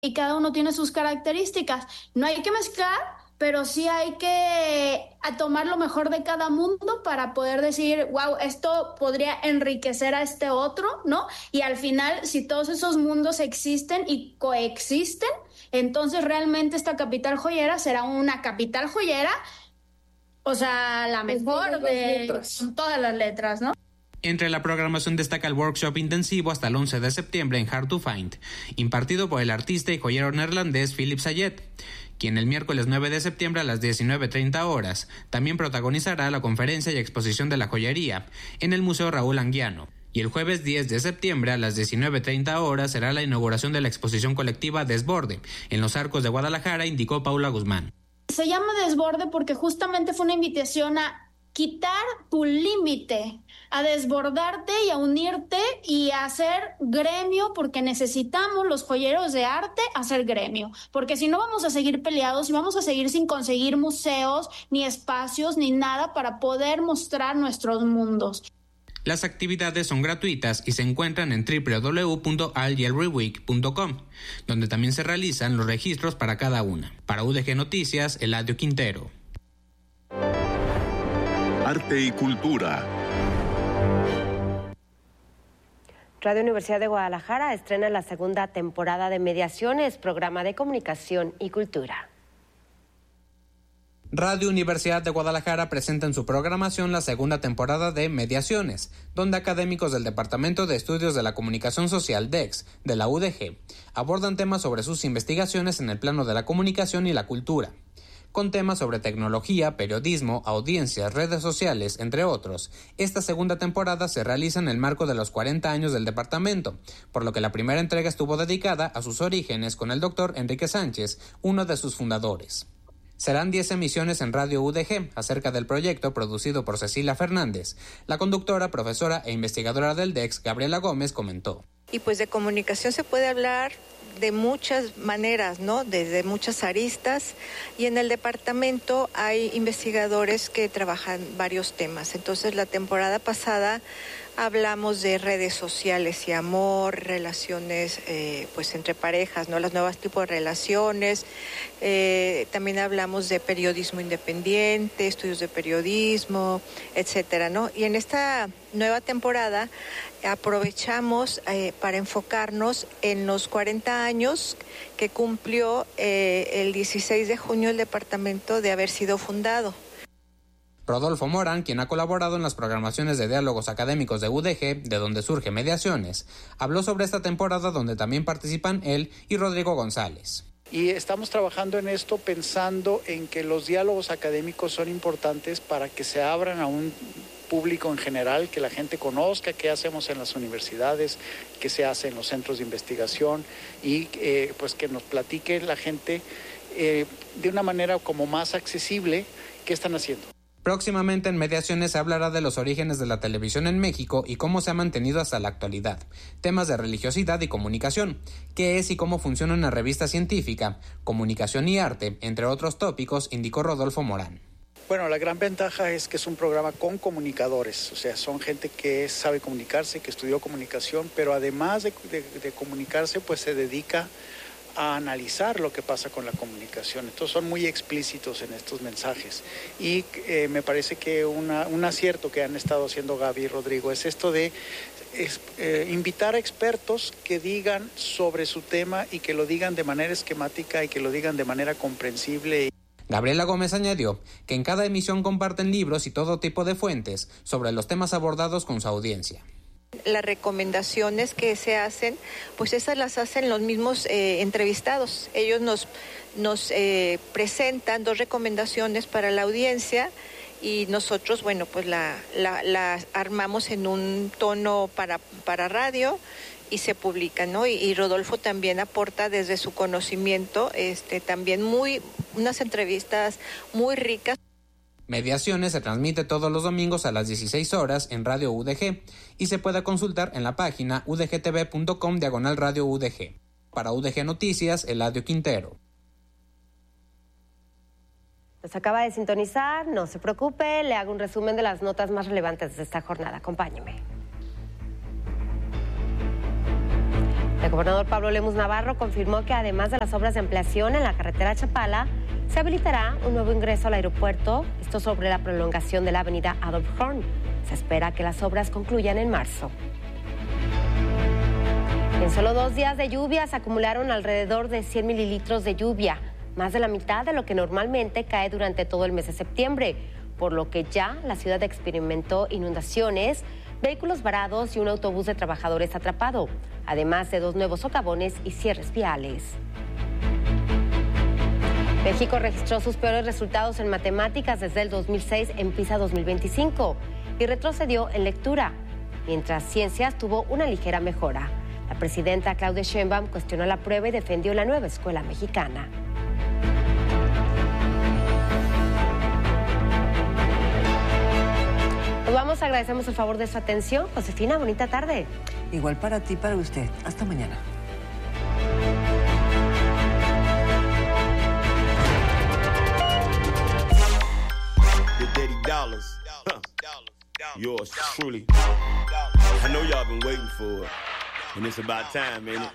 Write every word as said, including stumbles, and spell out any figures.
y cada uno tiene sus características. No hay que mezclar, pero sí hay que a tomar lo mejor de cada mundo para poder decir, wow, esto podría enriquecer a este otro, ¿no? Y al final, si todos esos mundos existen y coexisten, entonces realmente esta capital joyera será una capital joyera, o sea, la mejor de con todas las letras, ¿no? Entre la programación destaca el workshop intensivo hasta el once de septiembre en Hard to Find, impartido por el artista y joyero neerlandés Philip Sayet, quien el miércoles nueve de septiembre a las diecinueve treinta horas también protagonizará la conferencia y exposición de la joyería en el Museo Raúl Anguiano. Y el jueves diez de septiembre a las diecinueve treinta horas será la inauguración de la exposición colectiva Desborde en los Arcos de Guadalajara, indicó Paula Guzmán. Se llama Desborde porque justamente fue una invitación a quitar tu límite, a desbordarte y a unirte y a hacer gremio, porque necesitamos los joyeros de arte hacer gremio, porque si no vamos a seguir peleados y vamos a seguir sin conseguir museos, ni espacios, ni nada para poder mostrar nuestros mundos. Las actividades son gratuitas y se encuentran en doble u doble u doble u punto al jewelry week punto com, donde también se realizan los registros para cada una. Para U D G Noticias, Eladio Quintero. Arte y cultura. Radio Universidad de Guadalajara estrena la segunda temporada de Mediaciones, programa de comunicación y cultura. Radio Universidad de Guadalajara presenta en su programación la segunda temporada de Mediaciones, donde académicos del Departamento de Estudios de la Comunicación Social D E X de la U D G abordan temas sobre sus investigaciones en el plano de la comunicación y la cultura, con temas sobre tecnología, periodismo, audiencias, redes sociales, entre otros. Esta segunda temporada se realiza en el marco de los cuarenta años del departamento, por lo que la primera entrega estuvo dedicada a sus orígenes con el doctor Enrique Sánchez, uno de sus fundadores. Serán diez emisiones en Radio U D G acerca del proyecto producido por Cecilia Fernández. La conductora, profesora e investigadora del D E X, Gabriela Gómez, comentó. Y pues de comunicación se puede hablar de muchas maneras, ¿no? Desde muchas aristas, y en el departamento hay investigadores que trabajan varios temas. Entonces la temporada pasada hablamos de redes sociales y amor, relaciones eh, pues entre parejas, ¿no? Los nuevos tipos de relaciones. Eh, también hablamos de periodismo independiente, estudios de periodismo, etcétera, ¿no? Y en esta nueva temporada aprovechamos eh, para enfocarnos en los cuarenta años que cumplió eh, el dieciséis de junio el departamento de haber sido fundado. Rodolfo Morán, quien ha colaborado en las programaciones de diálogos académicos de U D G, de donde surge Mediaciones, habló sobre esta temporada donde también participan él y Rodrigo González. Y estamos trabajando en esto pensando en que los diálogos académicos son importantes para que se abran a un público en general, que la gente conozca qué hacemos en las universidades, qué se hace en los centros de investigación y eh, pues que nos platique la gente eh, de una manera como más accesible qué están haciendo. Próximamente en Mediaciones se hablará de los orígenes de la televisión en México y cómo se ha mantenido hasta la actualidad, temas de religiosidad y comunicación, qué es y cómo funciona una revista científica, comunicación y arte, entre otros tópicos, indicó Rodolfo Morán. Bueno, la gran ventaja es que es un programa con comunicadores, o sea, son gente que sabe comunicarse, que estudió comunicación, pero además de, de, de comunicarse, pues se dedica a analizar lo que pasa con la comunicación. Entonces son muy explícitos en estos mensajes y eh, me parece que una, un acierto que han estado haciendo Gaby y Rodrigo es esto de es, eh, invitar a expertos que digan sobre su tema y que lo digan de manera esquemática y que lo digan de manera comprensible. Gabriela Gómez añadió que en cada emisión comparten libros y todo tipo de fuentes sobre los temas abordados con su audiencia. Las recomendaciones que se hacen, pues esas las hacen los mismos eh, entrevistados. Ellos nos, nos eh, presentan dos recomendaciones para la audiencia y nosotros, bueno, pues la, la, la armamos en un tono para, para radio y se publica, ¿no? Y, y Rodolfo también aporta desde su conocimiento, este, también muy, unas entrevistas muy ricas. Mediaciones se transmite todos los domingos a las dieciséis horas en Radio U D G y se puede consultar en la página udgtv punto com diagonal Radio U D G. Para U D G Noticias, Eladio Quintero. Nos acaba de sintonizar, no se preocupe, le hago un resumen de las notas más relevantes de esta jornada. Acompáñeme. El gobernador Pablo Lemus Navarro confirmó que además de las obras de ampliación en la carretera Chapala, se habilitará un nuevo ingreso al aeropuerto, esto sobre la prolongación de la avenida Adolf Horn. Se espera que las obras concluyan en marzo. En solo dos días de lluvia se acumularon alrededor de cien mililitros de lluvia, más de la mitad de lo que normalmente cae durante todo el mes de septiembre, por lo que ya la ciudad experimentó inundaciones, vehículos varados y un autobús de trabajadores atrapado, además de dos nuevos socavones y cierres viales. México registró sus peores resultados en matemáticas desde el dos mil seis en PISA dos mil veinticinco y retrocedió en lectura, mientras ciencias tuvo una ligera mejora. La presidenta Claudia Sheinbaum cuestionó la prueba y defendió la nueva escuela mexicana. Nos vamos, agradecemos el favor de su atención. Josefina, bonita tarde. Igual para ti, para usted. Hasta mañana. The Daddy Dollars. Huh. Yours truly. I know y'all been waiting for it. And it's about time, ain't it?